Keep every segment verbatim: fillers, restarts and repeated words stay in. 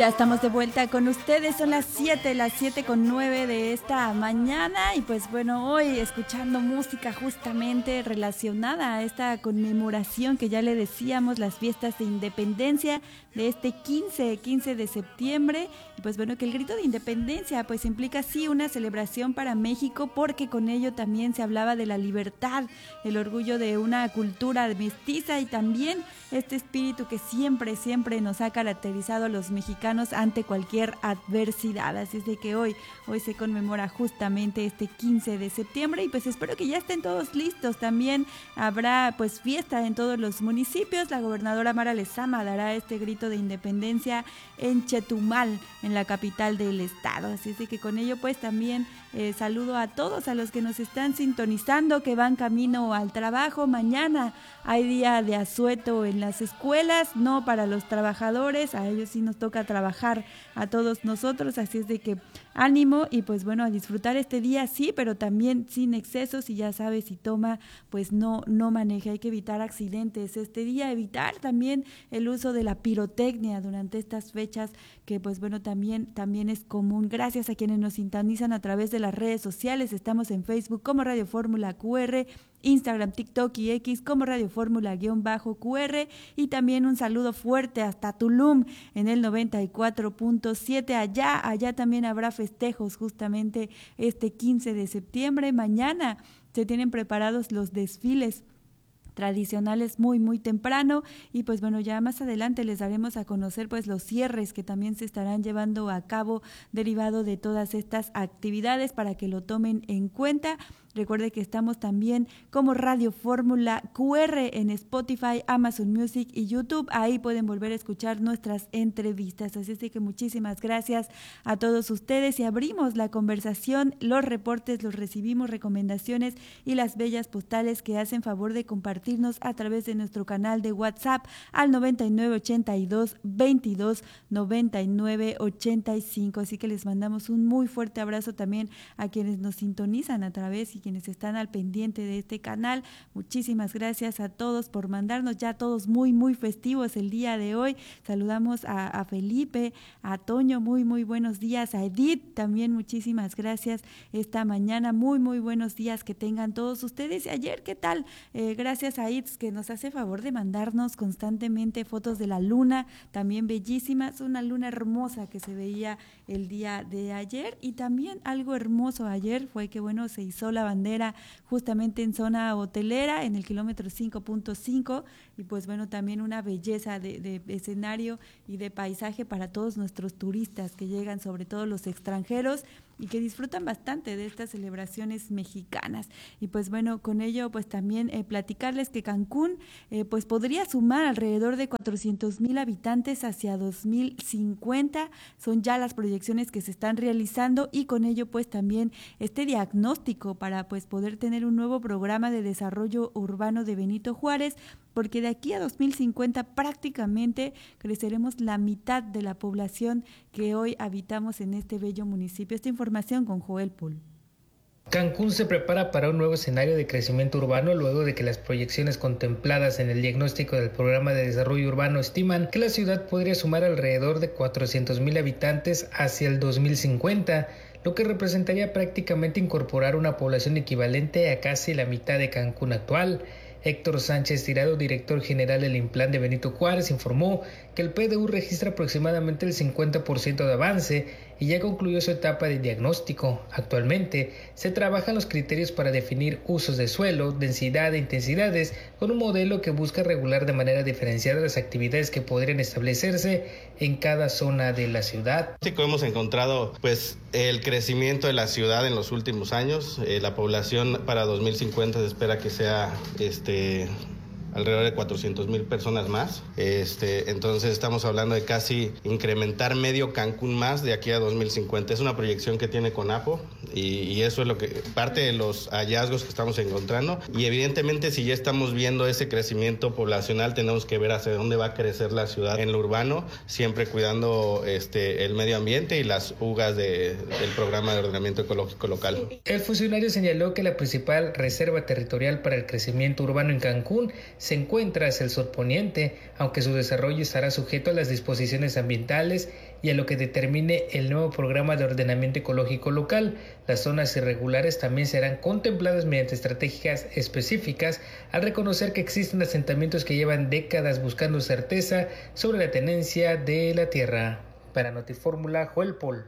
Ya estamos de vuelta con ustedes, son las siete, las siete con nueve de esta mañana y pues bueno, hoy escuchando música justamente relacionada a esta conmemoración que ya le decíamos, las fiestas de independencia de este quince, quince de septiembre y pues bueno, que el grito de independencia pues implica sí una celebración para México porque con ello también se hablaba de la libertad, el orgullo de una cultura mestiza y también este espíritu que siempre, siempre nos ha caracterizado a los mexicanos ante cualquier adversidad, así es de que hoy, hoy se conmemora justamente este quince de septiembre y pues espero que ya estén todos listos, también habrá pues fiesta en todos los municipios, la gobernadora Mara Lezama dará este grito de independencia en Chetumal, en la capital del estado, así es de que con ello pues también eh, saludo a todos, a los que nos están sintonizando, que van camino al trabajo, mañana hay día de asueto en las escuelas, no para los trabajadores, a ellos sí nos toca trabajar a todos nosotros, así es de que ánimo y pues bueno, a disfrutar este día sí, pero también sin excesos y ya sabes, si toma, pues no, no maneje, hay que evitar accidentes este día, evitar también el uso de la pirotecnia durante estas fechas que pues bueno, también, también es común. Gracias a quienes nos sintonizan a través de las redes sociales, estamos en Facebook como Radio Fórmula Q R, Instagram, TikTok y X como Radio Fórmula-Q R y también un saludo fuerte hasta Tulum en el noventa y cuatro punto siete, allá, allá también habrá festejos justamente este quince de septiembre, mañana se tienen preparados los desfiles tradicionales muy muy temprano y pues bueno, ya más adelante les daremos a conocer pues los cierres que también se estarán llevando a cabo derivado de todas estas actividades para que lo tomen en cuenta. Recuerde que estamos también como Radio Fórmula Q R en Spotify, Amazon Music y YouTube. Ahí pueden volver a escuchar nuestras entrevistas. Así es que muchísimas gracias a todos ustedes y abrimos la conversación. Los reportes los recibimos, recomendaciones y las bellas postales que hacen favor de compartirnos a través de nuestro canal de WhatsApp al noventa y nueve ochenta y dos veintidós noventa y nueve ochenta y cinco. Así que les mandamos un muy fuerte abrazo también a quienes nos sintonizan a través y quienes están al pendiente de este canal. Muchísimas gracias a todos por mandarnos, ya todos muy muy festivos el día de hoy. Saludamos a, a Felipe, a Toño, muy muy buenos días, a Edith también muchísimas gracias esta mañana, muy muy buenos días que tengan todos ustedes. Y ayer, ¿qué tal? Eh, gracias a Itz que nos hace favor de mandarnos constantemente fotos de la luna, también bellísimas, una luna hermosa que se veía el día de ayer y también algo hermoso ayer fue que bueno, se hizo la bandera justamente en zona hotelera en el kilómetro cinco punto cinco y pues bueno, también una belleza de, de escenario y de paisaje para todos nuestros turistas que llegan, sobre todo los extranjeros y que disfrutan bastante de estas celebraciones mexicanas. Y pues bueno, con ello pues también eh, platicarles que Cancún eh, pues podría sumar alrededor de cuatrocientos mil habitantes hacia dos mil cincuenta, son ya las proyecciones que se están realizando y con ello pues también este diagnóstico para pues poder tener un nuevo programa de desarrollo urbano de Benito Juárez, porque de aquí a dos mil cincuenta prácticamente creceremos la mitad de la población que hoy habitamos en este bello municipio. Esta información con Joel Pool. Cancún se prepara para un nuevo escenario de crecimiento urbano luego de que las proyecciones contempladas en el diagnóstico del Programa de Desarrollo Urbano estiman que la ciudad podría sumar alrededor de cuatrocientos mil habitantes hacia el dos mil cincuenta, lo que representaría prácticamente incorporar una población equivalente a casi la mitad de Cancún actual. Héctor Sánchez Tirado, director general del Implan de Benito Juárez, informó que el P D U registra aproximadamente el cincuenta por ciento de avance y ya concluyó su etapa de diagnóstico. Actualmente se trabajan los criterios para definir usos de suelo, densidad e intensidades con un modelo que busca regular de manera diferenciada las actividades que podrían establecerse en cada zona de la ciudad. Hemos encontrado pues el crecimiento de la ciudad en los últimos años. Eh, la población para dos mil cincuenta se espera que sea este alrededor de cuatrocientos mil personas más. Este, entonces estamos hablando de casi incrementar medio Cancún más de aquí a dos mil cincuenta. Es una proyección que tiene CONAPO y, y eso es lo que parte de los hallazgos que estamos encontrando. Y evidentemente si ya estamos viendo ese crecimiento poblacional, tenemos que ver hacia dónde va a crecer la ciudad en lo urbano, siempre cuidando este, el medio ambiente y las U G As de, del Programa de Ordenamiento Ecológico Local. El funcionario señaló que la principal reserva territorial para el crecimiento urbano en Cancún se encuentra hacia el surponiente, aunque su desarrollo estará sujeto a las disposiciones ambientales y a lo que determine el nuevo programa de ordenamiento ecológico local. Las zonas irregulares también serán contempladas mediante estrategias específicas, al reconocer que existen asentamientos que llevan décadas buscando certeza sobre la tenencia de la tierra. Para Notifórmula, Joel Paul.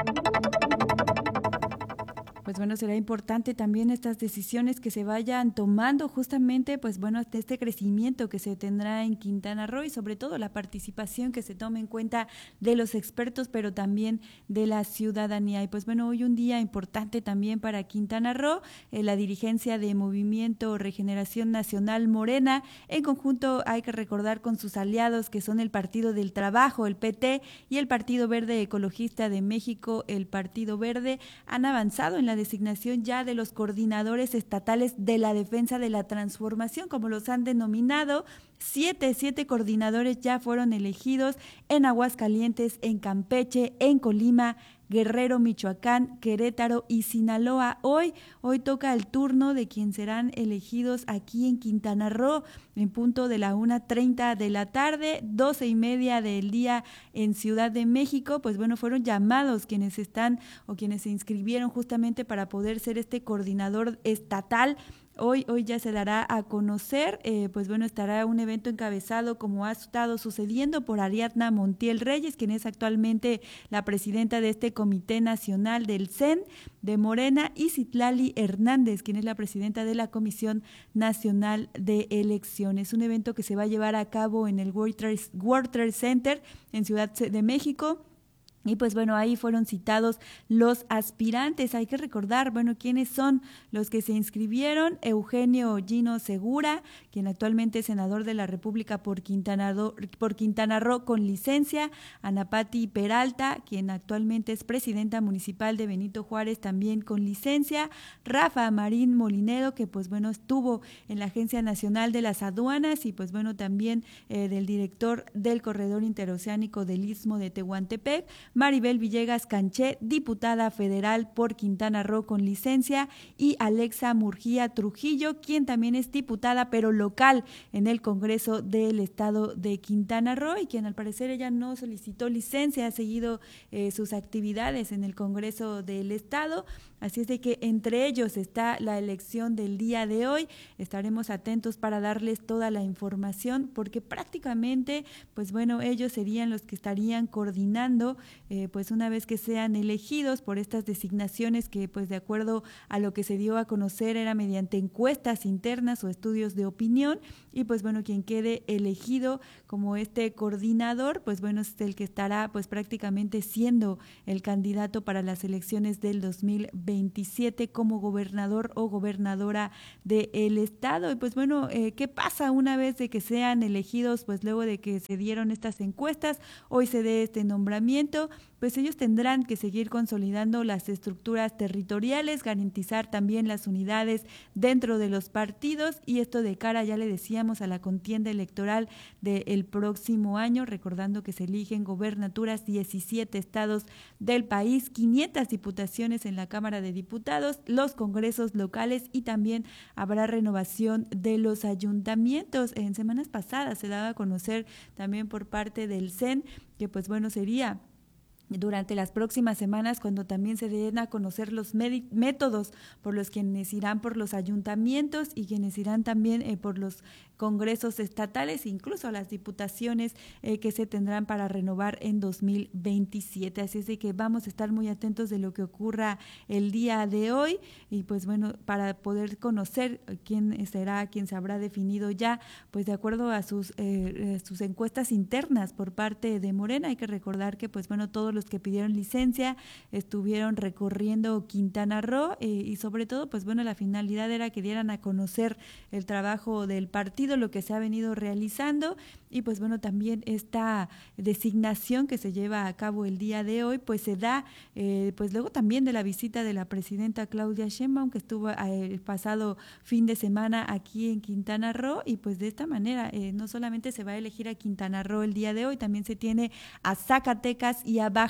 Pues bueno, será importante también estas decisiones que se vayan tomando justamente, pues bueno, este crecimiento que se tendrá en Quintana Roo y sobre todo la participación que se tome en cuenta de los expertos, pero también de la ciudadanía. Y pues bueno, hoy un día importante también para Quintana Roo, eh, la dirigencia de Movimiento Regeneración Nacional Morena, en conjunto hay que recordar con sus aliados que son el Partido del Trabajo, el P T, y el Partido Verde Ecologista de México, el Partido Verde, han avanzado en la designación ya de los coordinadores estatales de la defensa de la transformación, como los han denominado. Siete, siete coordinadores ya fueron elegidos en Aguascalientes, en Campeche, en Colima, Guerrero, Michoacán, Querétaro y Sinaloa. Hoy, hoy toca el turno de quien serán elegidos aquí en Quintana Roo, en punto de la una treinta de la tarde, doce y media del día en Ciudad de México. Pues bueno, fueron llamados quienes están o quienes se inscribieron justamente para poder ser este coordinador estatal. Hoy, hoy ya se dará a conocer, eh, pues bueno, estará un evento encabezado, como ha estado sucediendo, por Ariadna Montiel Reyes, quien es actualmente la presidenta de este Comité Nacional del C E N de Morena, y Citlali Hernández, quien es la presidenta de la Comisión Nacional de Elecciones. Un evento que se va a llevar a cabo en el World Trade, World Trade Center en Ciudad de México. Y pues bueno, ahí fueron citados los aspirantes. Hay que recordar, bueno, quiénes son los que se inscribieron. Eugenio Gino Segura, quien actualmente es senador de la República por Quintana Roo, por Quintana Roo con licencia. Ana Pati Peralta, quien actualmente es presidenta municipal de Benito Juárez, también con licencia. Rafa Marín Molinero, que pues bueno, estuvo en la Agencia Nacional de las Aduanas y pues bueno, también eh, del director del Corredor Interoceánico del Istmo de Tehuantepec. Maribel Villegas Canché, diputada federal por Quintana Roo con licencia, y Alexa Murguía Trujillo, quien también es diputada pero local en el Congreso del Estado de Quintana Roo y quien al parecer ella no solicitó licencia, ha seguido eh, sus actividades en el Congreso del Estado. Así es de que entre ellos está la elección del día de hoy. Estaremos atentos para darles toda la información porque prácticamente, pues bueno, ellos serían los que estarían coordinando, eh, pues una vez que sean elegidos por estas designaciones que, pues de acuerdo a lo que se dio a conocer, era mediante encuestas internas o estudios de opinión. Y pues bueno, quien quede elegido como este coordinador, pues bueno, es el que estará pues prácticamente siendo el candidato para las elecciones del dos mil veintisiete como gobernador o gobernadora del estado. Y pues bueno, eh, ¿qué pasa una vez de que sean elegidos? Pues luego de que se dieron estas encuestas, hoy se dé este nombramiento, pues ellos tendrán que seguir consolidando las estructuras territoriales, garantizar también las unidades dentro de los partidos, y esto de cara, ya le decíamos, a la contienda electoral del próximo año, recordando que se eligen gobernaturas diecisiete estados del país, quinientas diputaciones en la Cámara de Diputados, los congresos locales, y también habrá renovación de los ayuntamientos. En semanas pasadas se daba a conocer también por parte del C E N que pues bueno, sería durante las próximas semanas cuando también se den a conocer los métodos por los quienes irán por los ayuntamientos y quienes irán también eh, por los congresos estatales, incluso las diputaciones eh, que se tendrán para renovar en dos mil veintisiete. Así es de que vamos a estar muy atentos de lo que ocurra el día de hoy y pues bueno, para poder conocer quién será, quién se habrá definido ya, pues de acuerdo a sus, eh, sus encuestas internas por parte de Morena. Hay que recordar que pues bueno, todos los que pidieron licencia estuvieron recorriendo Quintana Roo eh, y sobre todo pues bueno, la finalidad era que dieran a conocer el trabajo del partido, lo que se ha venido realizando, y pues bueno, también esta designación que se lleva a cabo el día de hoy pues se da eh, pues luego también de la visita de la presidenta Claudia Sheinbaum, que estuvo el pasado fin de semana aquí en Quintana Roo, y pues de esta manera eh, no solamente se va a elegir a Quintana Roo el día de hoy, también se tiene a Zacatecas y a Baja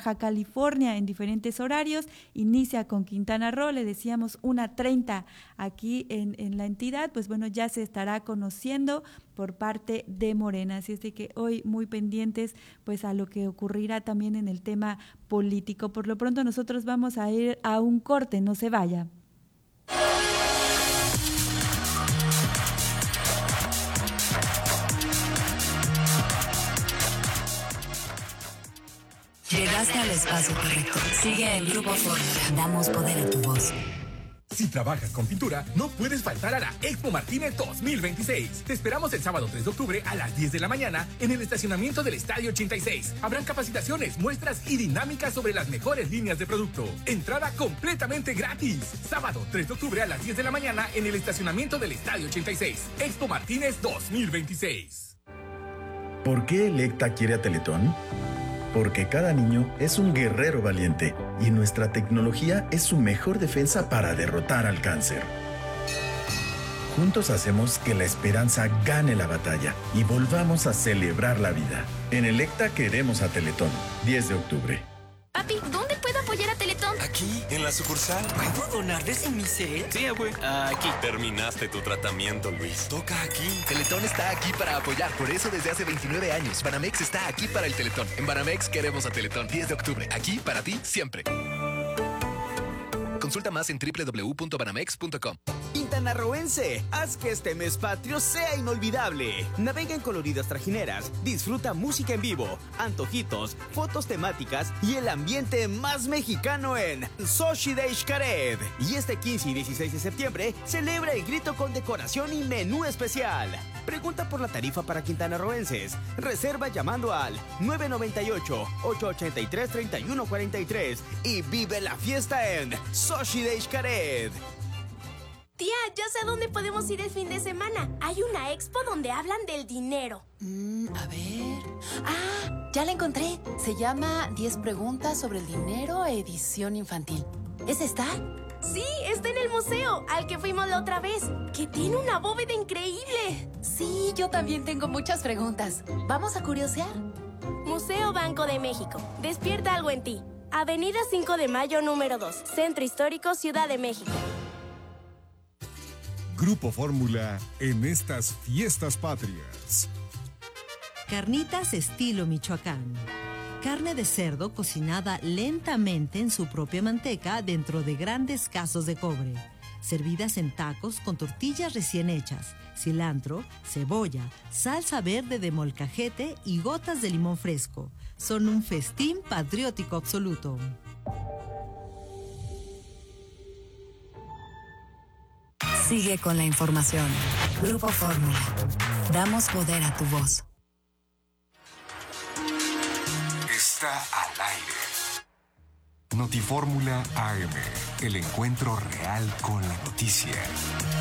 Baja California en diferentes horarios. Inicia con Quintana Roo, le decíamos una treinta aquí en, en la entidad, pues bueno, ya se estará conociendo por parte de Morena. Así es de que hoy muy pendientes pues a lo que ocurrirá también en el tema político. Por lo pronto nosotros vamos a ir a un corte, no se vaya. Llegaste al espacio correcto. Sigue el Grupo Fórmula. Damos poder a tu voz. Si trabajas con pintura, no puedes faltar a la Expo Martínez dos mil veintiséis. Te esperamos el sábado tres de octubre a las diez de la mañana en el estacionamiento del Estadio ochenta y seis. Habrán capacitaciones, muestras y dinámicas sobre las mejores líneas de producto. Entrada completamente gratis. Sábado tres de octubre a las diez de la mañana en el estacionamiento del Estadio ochenta y seis. Expo Martínez dos mil veintiséis. ¿Por qué Electa quiere a Teletón? Porque cada niño es un guerrero valiente y nuestra tecnología es su mejor defensa para derrotar al cáncer. Juntos hacemos que la esperanza gane la batalla y volvamos a celebrar la vida. En Electa queremos a Teletón. diez de octubre. Papi, ¿dónde puedo apoyar a Teletón? Aquí, en la sucursal. ¿Puedo donar desde mi cel? Sí, güey. Aquí. Terminaste tu tratamiento, Luis. Toca aquí. Teletón está aquí para apoyar. Por eso desde hace veintinueve años, Banamex está aquí para el Teletón. En Banamex queremos a Teletón. diez de octubre. Aquí para ti siempre. Consulta más en doble u doble u doble u punto banamex punto com. Quintanarroense, haz que este mes patrio sea inolvidable. Navega en coloridas trajineras, disfruta música en vivo, antojitos, fotos temáticas y el ambiente más mexicano en Xochitl de Xcaret. Y este quince y dieciséis de septiembre celebra el grito con decoración y menú especial. Pregunta por la tarifa para quintanarroenses. Reserva llamando al nueve nueve ocho, ocho ocho tres, tres uno cuatro tres y vive la fiesta en Xochitl de Xcaret. Tía, ya sé a dónde podemos ir el fin de semana. Hay una expo donde hablan del dinero. Mm, a ver... Ah, ya la encontré. Se llama diez preguntas sobre el dinero, edición infantil. ¿Es esta? Sí, está en el museo, al que fuimos la otra vez, que tiene una bóveda increíble. Sí, yo también tengo muchas preguntas. ¿Vamos a curiosear? Museo Banco de México. Despierta algo en ti. Avenida cinco de mayo, número dos. Centro Histórico, Ciudad de México. Grupo Fórmula en estas fiestas patrias. Carnitas estilo Michoacán. Carne de cerdo cocinada lentamente en su propia manteca dentro de grandes casos de cobre. Servidas en tacos con tortillas recién hechas, cilantro, cebolla, salsa verde de molcajete y gotas de limón fresco. Son un festín patriótico absoluto. Sigue con la información. Grupo Fórmula. Damos poder a tu voz. Está al aire. Notifórmula A M. El encuentro real con la noticia.